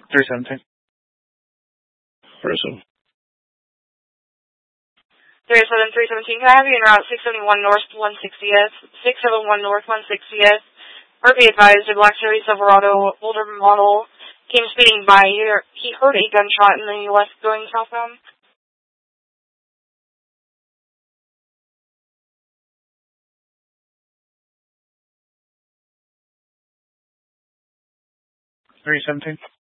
317. Person. 317. Can I have you in route 671 North 160th? 671 North 160th. Or be advised, a black Chevy Silverado, older model, came speeding by. He heard a gunshot in the west going southbound. 317.